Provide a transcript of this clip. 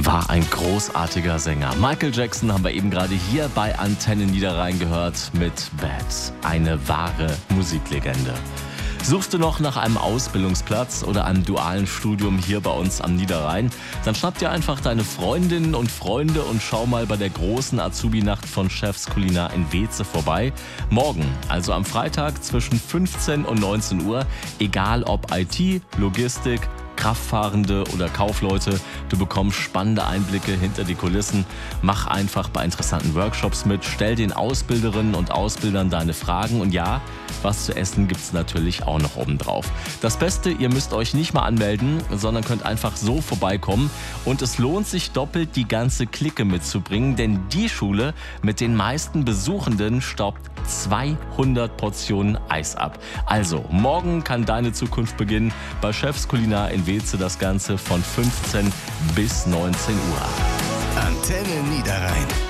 war ein großartiger Sänger. Michael Jackson haben wir eben gerade hier bei Antenne Niederrhein gehört mit Bad. Eine wahre Musiklegende. Suchst du noch nach einem Ausbildungsplatz oder einem dualen Studium hier bei uns am Niederrhein? Dann schnapp dir einfach deine Freundinnen und Freunde und schau mal bei der großen Azubi-Nacht von Chefs Culinar in Weeze vorbei. Morgen, also am Freitag zwischen 15 und 19 Uhr, egal ob IT, Logistik, Kraftfahrende oder Kaufleute, du bekommst spannende Einblicke hinter die Kulissen. Mach einfach bei interessanten Workshops mit, stell den Ausbilderinnen und Ausbildern deine Fragen und ja, was zu essen gibt's natürlich auch noch obendrauf. Das Beste, ihr müsst euch nicht mal anmelden, sondern könnt einfach so vorbeikommen und es lohnt sich doppelt, die ganze Clique mitzubringen, denn die Schule mit den meisten Besuchenden staubt 200 Portionen Eis ab. Also, morgen kann deine Zukunft beginnen bei Chefs Culinar in Weeze, das Ganze von 15 bis 19 Uhr. Antenne Niederrhein.